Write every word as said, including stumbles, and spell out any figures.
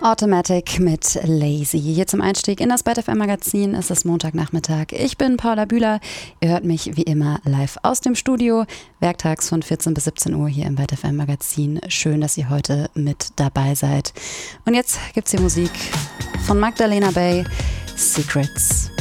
Automatic mit Lazy. Hier zum Einstieg in das Byte F M Magazin. Es ist Montagnachmittag. Ich bin Paula Bühler. Ihr hört mich wie immer live aus dem Studio. Werktags von vierzehn bis siebzehn Uhr hier im Byte F M Magazin. Schön, dass ihr heute mit dabei seid. Und jetzt gibt's hier Musik von Magdalena Bay, Secrets.